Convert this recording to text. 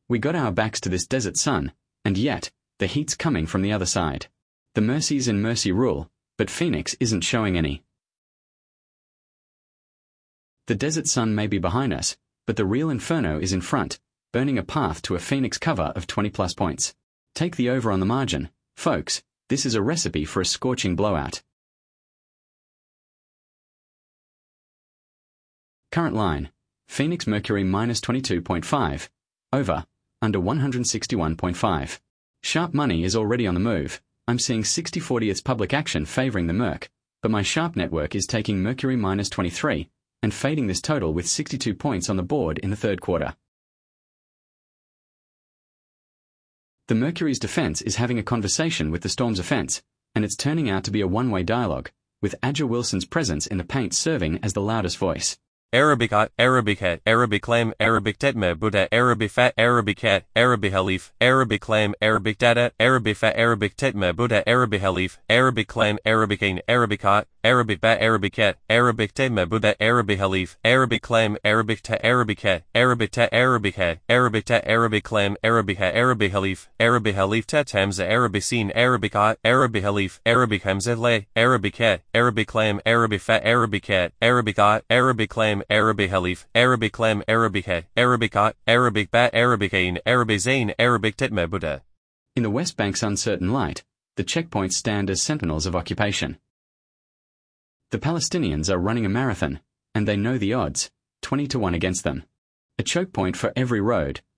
We got our backs to this desert sun, and yet, the heat's coming from the other side. The Mercies in Mercy rule, but Phoenix isn't showing any. The desert sun may be behind us, but the real inferno is in front, burning a path to a Phoenix cover of 20+ points. Take the over on the margin. Folks, this is a recipe for a scorching blowout. Current line, Phoenix Mercury -22.5, over, under 161.5. Sharp money is already on the move. I'm seeing 60/40ths public action favoring the Merc, but my sharp network is taking Mercury -23 and fading this total with 62 points on the board in the third quarter. The Mercury's defense is having a conversation with the Storm's offense, and it's turning out to be a one-way dialogue, with Adja Wilson's presence in the paint serving as the loudest voice. Arabicat, Arabicat, Arabiclaim, Arabictetme Buddha, Arabifat, Arabicat, Arabihalif, Arabiclaim, Arabicdata, Arabifat, Arabictetme Buddha, Arabihalif, Arabiclaim, Arabicane, Arabicat, Arabicbat, Arabicat, Arabictetme Buddha, Arabihalif, Arabiclaim, Arabicta, Arabicat, Arabicta, Arabicat, Arabicta, Arabiclaim, Arabiha, Arabihalif, Arabihalif Tet Hamza, Arabicine, Arabicat, Arabihalif, Arabichamza Le, Arabicat, Arabiclaim, Arabifat, Arabicat, Arabicat, Arabiclaim, Arabihalif, Arabiclaim, Arabicat, Arabicat, Arabicbat, Arabicane, Arabizane, Arabictetme Buddha. In the West Bank's uncertain light, the checkpoints stand as sentinels of occupation. The Palestinians are running a marathon, and they know the odds, 20-1 against them. A choke point for every road,